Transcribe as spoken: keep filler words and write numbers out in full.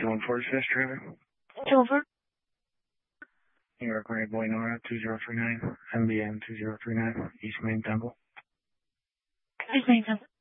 one four six, trailer. Over. New York, Gray Boy Nora, two zero three nine, M B M two zero three nine, East Main Temple. East Main Temple.